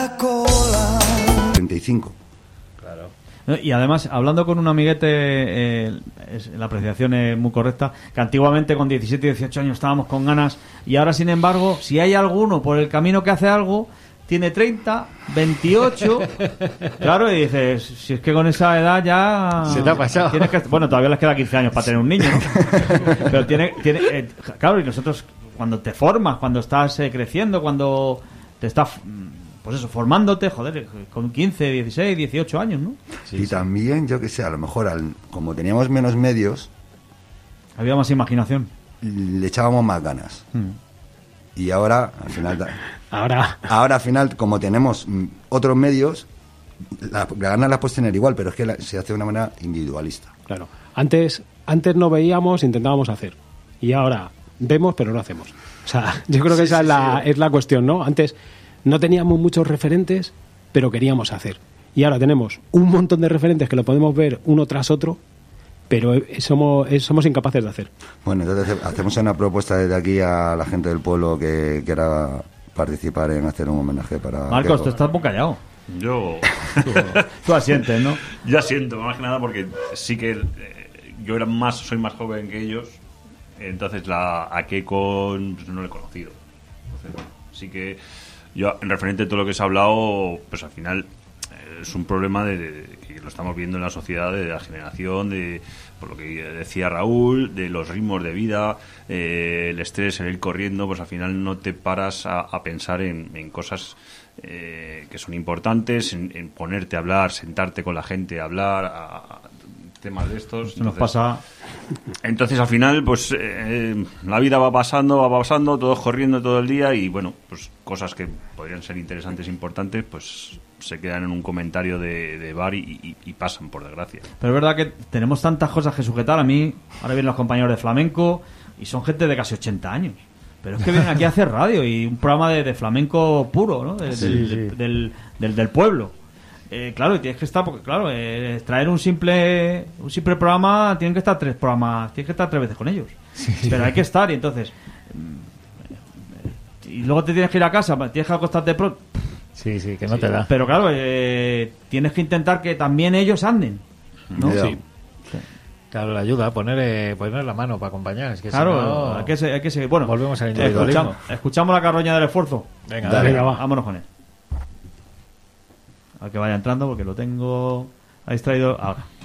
35. Claro. Y además, hablando con un amiguete, la apreciación es muy correcta, que antiguamente con 17 y 18 años estábamos con ganas, y ahora, sin embargo, si hay alguno por el camino que hace algo, tiene 30, 28, claro, y dices, si es que con esa edad ya... Se te ha pasado. Bueno, todavía les queda 15 años para tener un niño, ¿no? Pero claro, y nosotros, cuando te formas, cuando estás creciendo, cuando te estás... Pues eso, formándote, joder, con 15, 16, 18 años, ¿no? Sí, y también, yo que sé, a lo mejor, como teníamos menos medios... Había más imaginación. Le echábamos más ganas. Y ahora, al final... Ahora, al final, como tenemos otros medios, las ganas las puedes tener igual, pero es que se hace de una manera individualista. Claro. Antes no veíamos, intentábamos hacer. Y ahora vemos, pero no hacemos. O sea, yo creo que esa es la cuestión, ¿no? Antes no teníamos muchos referentes, pero queríamos hacer. Y ahora tenemos un montón de referentes que lo podemos ver uno tras otro, pero somos incapaces de hacer. Bueno, entonces hacemos una propuesta desde aquí a la gente del pueblo que quiera participar en hacer un homenaje para... Marcos, tú estás muy callado. Yo... Tú asientes, ¿no? Yo asiento, más que nada porque sí que yo soy más joven que ellos, entonces a Keiko pues, no le he conocido. Entonces, bueno, sí que yo, en referente a todo lo que se ha hablado, pues al final es un problema que lo estamos viendo en la sociedad, de la generación, por lo que decía Raúl, de los ritmos de vida, el estrés, el ir corriendo, pues al final no te paras a pensar en cosas que son importantes, en ponerte a hablar, sentarte con la gente a hablar, a temas de estos. Entonces, nos pasa. Entonces al final, pues la vida va pasando, todos corriendo todo el día y bueno, pues cosas que podrían ser interesantes, importantes, pues se quedan en un comentario de bar y pasan, por desgracia. Pero es verdad que tenemos tantas cosas que sujetar. A mí, ahora vienen los compañeros de flamenco y son gente de casi 80 años. Pero es que vienen aquí a hacer radio y un programa de flamenco puro, ¿no? Del pueblo. Claro, y tienes que estar, porque claro, traer un simple programa, tienen que estar 3 programas, tienes que estar 3 veces con ellos. Pero hay que estar, y entonces y luego te tienes que ir a casa, tienes que acostarte pronto. Sí, que no te da. Pero claro, tienes que intentar que también ellos anden, ¿no? Sí. Claro, la ayuda, poner la mano para acompañar. Es que claro, si no, hay que seguir. Bueno, volvemos al individualismo. Escuchamos la carroña del esfuerzo. Venga, vámonos con él. A que vaya entrando porque lo tengo. Ha distraído ahora.